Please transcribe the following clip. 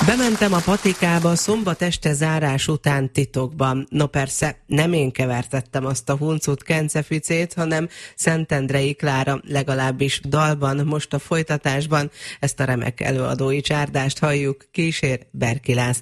Bementem a patikába szombat este zárás után titokban. No persze, nem én kevertettem azt a huncut kenceficét, hanem Szentendrei Klára, legalábbis dalban, most a folytatásban. Ezt a remek előadói csárdást halljuk, kísér Berki László.